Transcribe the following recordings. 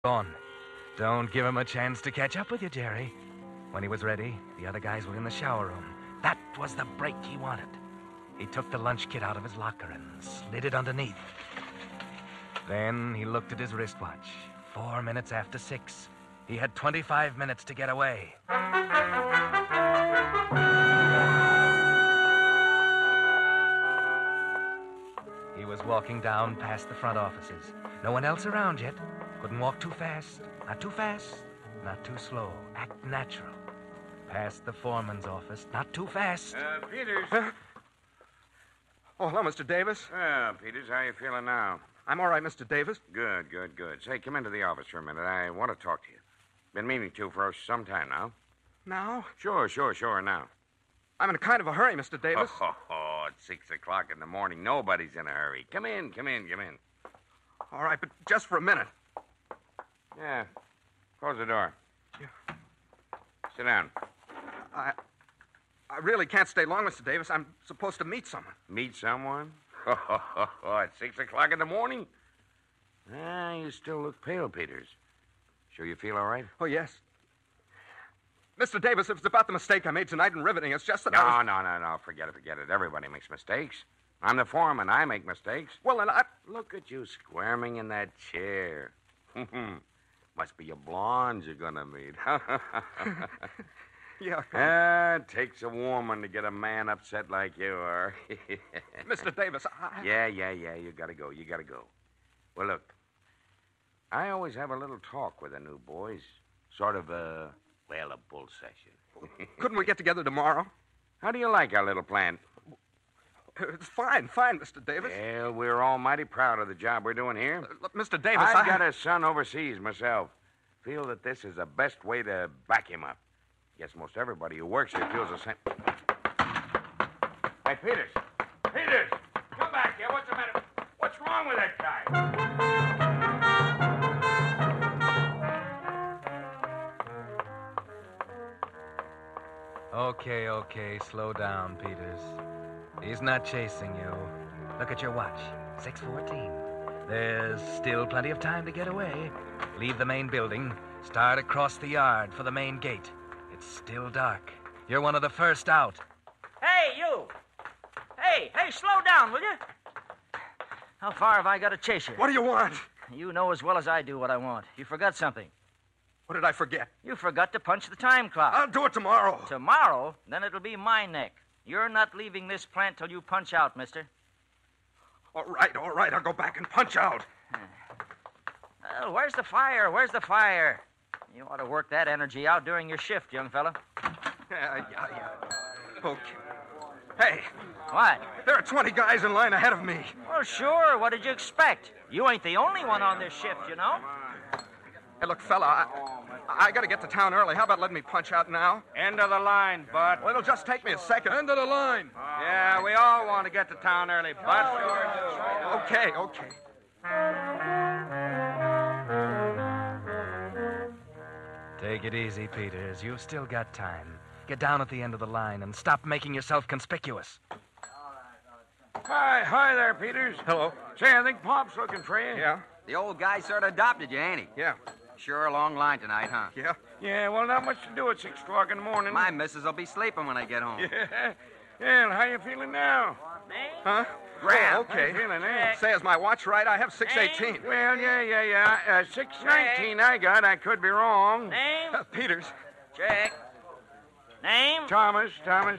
on. Don't give him a chance to catch up with you, Jerry. When he was ready, the other guys were in the shower room. That was the break he wanted. He took the lunch kit out of his locker and slid it underneath. Then he looked at his wristwatch. 4 minutes after 6. He had 25 minutes to get away. He was walking down past the front offices. No one else around yet. Couldn't walk too fast. Not too fast. Not too slow. Act natural. Past the foreman's office. Not too fast. Peters. Oh, hello, Mr. Davis. Well, Peters, how you feeling now? I'm all right, Mr. Davis. Good. Say, come into the office for a minute. I want to talk to you. Been meaning to for some time now. Now? Sure, now. I'm in kind of a hurry, Mr. Davis. It's 6 o'clock in the morning. Nobody's in a hurry. Come in. All right, but just for a minute. Yeah. Close the door. Yeah. Sit down. I really can't stay long, Mr. Davis. I'm supposed to meet someone. Meet someone? At 6 o'clock in the morning? You still look pale, Peters. Sure you feel all right? Oh, yes. Mr. Davis, if it's about the mistake I made tonight in riveting, it's just that No. Forget it. Everybody makes mistakes. I'm the foreman. I make mistakes. Well, then Look at you squirming in that chair. Must be a blonde you're gonna meet. Yeah. It takes a woman to get a man upset like you are. Mr. Davis, Yeah, you gotta go. Well, look, I always have a little talk with the new boys. Sort of a bull session. Couldn't we get together tomorrow? How do you like our little plan? It's fine, Mr. Davis. Well, we're all mighty proud of the job we're doing here. Look, Mr. Davis, I've got a son overseas myself. Feel that this is the best way to back him up. Guess most everybody who works here feels the same. Hey, Peters! Come back here. What's the matter? What's wrong with that guy? Okay. Slow down, Peters. He's not chasing you. Look at your watch. 6:14. There's still plenty of time to get away. Leave the main building. Start across the yard for the main gate. It's still dark. You're one of the first out. Hey, you! Hey, slow down, will you? How far have I got to chase you? What do you want? You know as well as I do what I want. You forgot something. What did I forget? You forgot to punch the time clock. I'll do it tomorrow. Tomorrow? Then it'll be my neck. You're not leaving this plant till you punch out, mister. All right. I'll go back and punch out. Well, where's the fire? You ought to work that energy out during your shift, young fella. Yeah. Okay. Hey, What? there are 20 guys in line ahead of me. Well, sure. What did you expect? You ain't the only one on this shift, you know. Hey, look, fella, I got to get to town early. How about letting me punch out now? End of the line, Bud. Well, it'll just take me a second. End of the line. Yeah, we all want to get to town early, Bud. Okay. Take it easy, Peters. You've still got time. Get down at the end of the line and stop making yourself conspicuous. Hi there, Peters. Hello. Say, I think Pop's looking for you. Yeah? The old guy sort of adopted you, ain't he? Yeah. Sure a long line tonight, huh? Yeah? Yeah, well, not much to do at 6 o'clock in the morning. My missus will be sleeping when I get home. Yeah. Well, how you feeling now? Huh? Graham. Oh, okay. How you feeling, eh? Say, is my watch right? I have 6:18. Well, yeah. 6:19 I got. I could be wrong. Name? Peters. Check. Name? Thomas.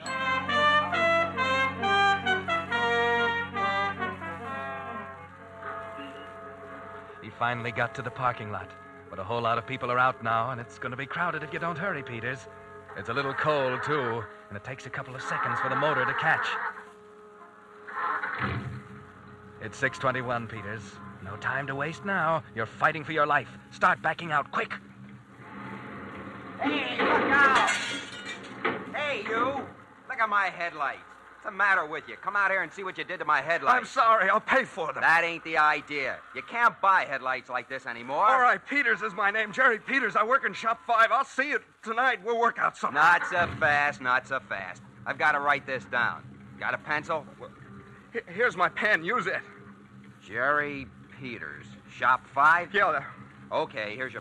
He finally got to the parking lot. But a whole lot of people are out now, and it's going to be crowded if you don't hurry, Peters. It's a little cold, too, and it takes a couple of seconds for the motor to catch. It's 6:21, Peters. No time to waste now. You're fighting for your life. Start backing out, quick. Hey, look out! Hey, you! Look at my headlights. What's the matter with you? Come out here and see what you did to my headlights. I'm sorry. I'll pay for them. That ain't the idea. You can't buy headlights like this anymore. All right, Peters is my name. Jerry Peters. I work in Shop 5. I'll see you tonight. We'll work out something. Not so fast. I've got to write this down. Got a pencil? Here's my pen. Use it. Jerry Peters. Shop 5? Yeah, Okay, here's your